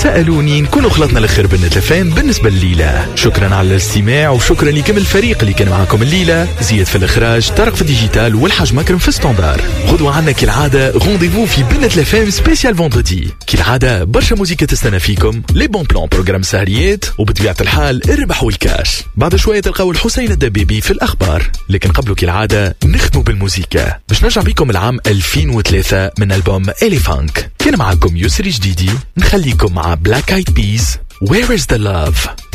سألوني نكونوا خلطنا الخير بالنت فام بالنسبة الليلة. شكرا على الاستماع وشكرا لكم الفريق اللي كان معكم الليلة، زياد في الإخراج، طارق في الديجيتال، والحاج مكرم في ستاندار. غدوة عنا كالعادة رونديفو في بنت لافام سبيسيال فوندردي. كالعادة برشا موسيقى تستنى فيكم، لي بون بلان بروجرام سهريات، وبطبيعة الحال الربح والكاش. بعد شوية تلقاو الحسين الدبيبي في الأخبار، لكن قبله كالعادة نختموا بالموسيقى باش نرجع بكم العام 2003 من ألبوم إليفانك. كان معكم يسري جديدي، نخليكم مع بلاك ايد بيز Where is the love.